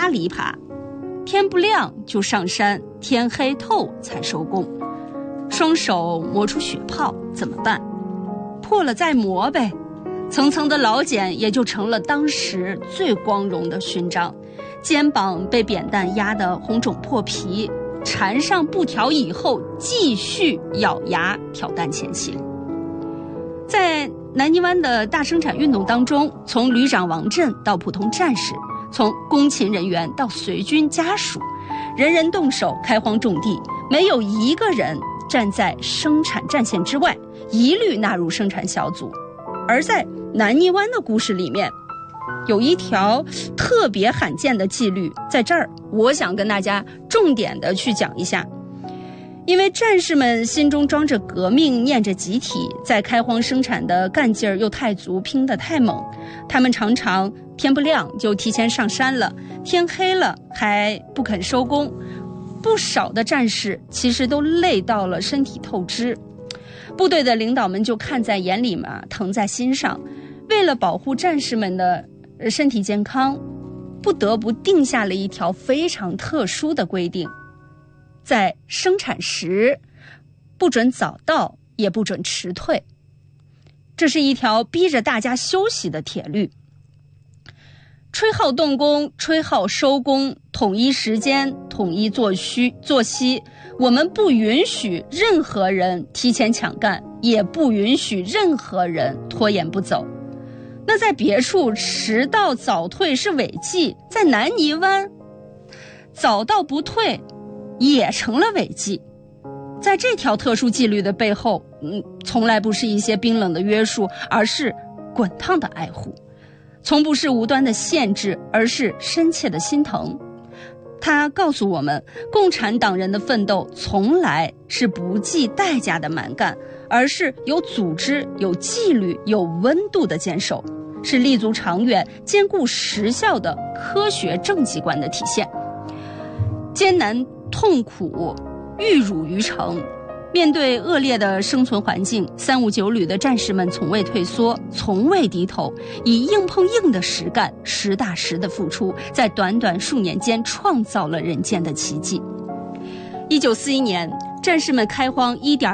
爬篱笆，天不亮就上山，天黑透才收工。双手磨出血泡怎么办？破了再磨呗。层层的老茧也就成了当时最光荣的勋章。肩膀被扁担压得红肿破皮，缠上布条以后，继续咬牙挑担前行。在南泥湾的大生产运动当中，从旅长王震到普通战士，从工勤人员到随军家属，人人动手开荒种地，没有一个人站在生产战线之外，一律纳入生产小组。而在南泥湾的故事里面，有一条特别罕见的纪律，在这儿我想跟大家重点的去讲一下。因为战士们心中装着革命，念着集体，在开荒生产的干劲儿又太足，拼得太猛，他们常常天不亮就提前上山了，天黑了还不肯收工。不少的战士其实都累到了身体透支，部队的领导们就看在眼里嘛，疼在心上，为了保护战士们的身体健康，不得不定下了一条非常特殊的规定，在生产时不准早到，也不准迟退。这是一条逼着大家休息的铁律。吹号动工，吹号收工，统一时间，统一作息。我们不允许任何人提前抢干，也不允许任何人拖延不走。那在别处迟到早退是违纪，在南泥湾早到不退也成了违纪。在这条特殊纪律的背后，从来不是一些冰冷的约束，而是滚烫的爱护。从不是无端的限制，而是深切的心疼。他告诉我们，共产党人的奋斗从来是不计代价的蛮干，而是有组织、有纪律、有温度的坚守，是立足长远、兼顾时效的科学政绩观的体现。艰难痛苦，玉汝于成。面对恶劣的生存环境，359旅的战士们从未退缩，从未低头，以硬碰硬的实干、实打实的付出，在短短数年间创造了人间的奇迹。1941年，战士们开荒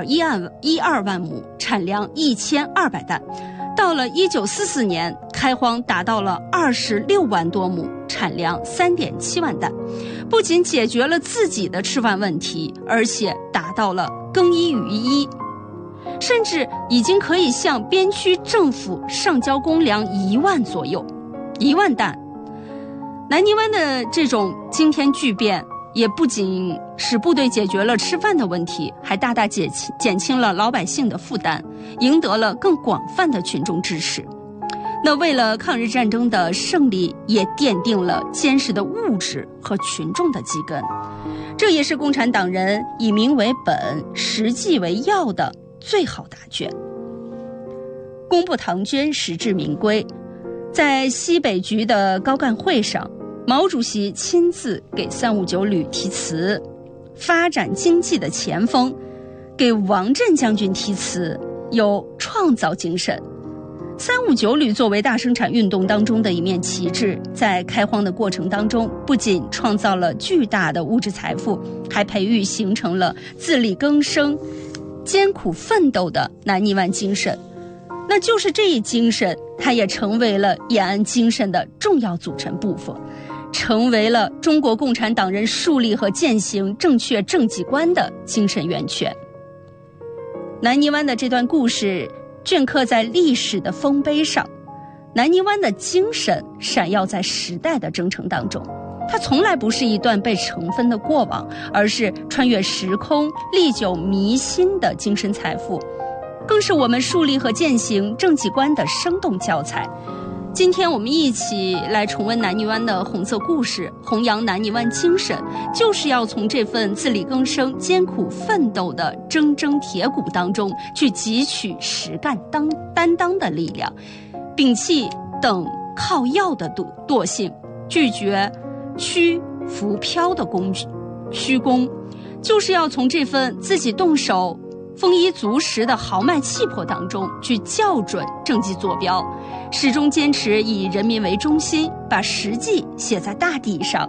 1.12万亩，产粮1200担。到了1944年，开荒达到了26万多亩，产粮3.7万担。不仅解决了自己的吃饭问题，而且达到了更衣于一，甚至已经可以向边区政府上交公粮1万左右，1万担。南泥湾的这种惊天巨变，也不仅使部队解决了吃饭的问题，还大大减轻了老百姓的负担，赢得了更广泛的群众支持。那为了抗日战争的胜利，也奠定了坚实的物质和群众的基根。这也是共产党人以民为本、实际为要的最好答卷。公布唐捐，实至名归。在西北局的高干会上，毛主席亲自给359旅题词，发展经济的前锋；给王震将军题词，有创造精神。359旅作为大生产运动当中的一面旗帜，在开荒的过程当中，不仅创造了巨大的物质财富，还培育形成了自力更生、艰苦奋斗的南泥湾精神。那就是这一精神，它也成为了延安精神的重要组成部分，成为了中国共产党人树立和践行正确政绩观的精神源泉。南泥湾的这段故事镌刻在历史的丰碑上，南泥湾的精神闪耀在时代的征程当中。它从来不是一段被尘封的过往，而是穿越时空、历久弥新的精神财富，更是我们树立和践行政绩观的生动教材。今天我们一起来重温南泥湾的红色故事，弘扬南泥湾精神，就是要从这份自力更生、艰苦奋斗的铮铮铁骨当中去汲取实干担当的力量，摒弃等靠要的惰性，拒绝虚浮飘的虚功，就是要从这份自己动手丰衣足食的豪迈气魄当中去校准政绩坐标，始终坚持以人民为中心，把实际写在大地上，